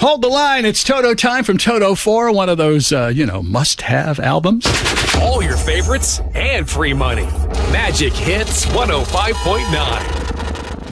Hold the Line. It's Toto time from Toto 4, one of those, must-have albums. All your favorites and free money. Magic Hits 105.9.